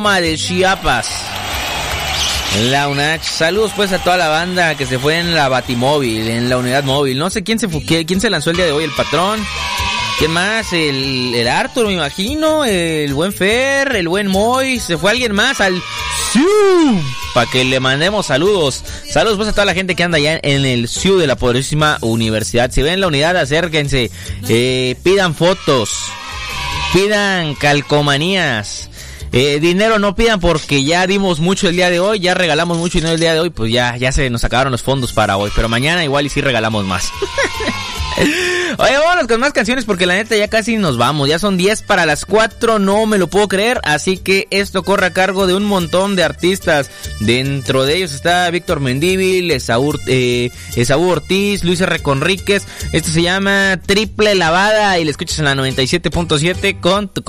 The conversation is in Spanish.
Loma de Chiapas. La UNACH. Saludos pues a toda la banda que se fue en la Batimóvil, en la unidad móvil. No sé quién se lanzó el día de hoy, el patrón. ¿Quién más? El Arthur, me imagino. El buen Fer, el buen Moy. Se fue alguien más al SIU, para que le mandemos saludos. Saludos pues a toda la gente que anda allá en el SIU de la poderosísima universidad. Si ven la unidad, acérquense. Pidan fotos. Pidan calcomanías. Dinero no pidan porque ya dimos mucho el día de hoy, ya regalamos mucho dinero el día de hoy, pues ya se nos acabaron los fondos para hoy, pero mañana igual y sí regalamos más. Oye, vámonos con más canciones porque la neta ya casi nos vamos, ya son 10 para las 4, no me lo puedo creer, así que esto corre a cargo de un montón de artistas. Dentro de ellos está Víctor Mendívil, Esaú Ortiz, Luis R. Conríquez. Esto se llama Triple Lavada y le escuchas en la 97.7 con tu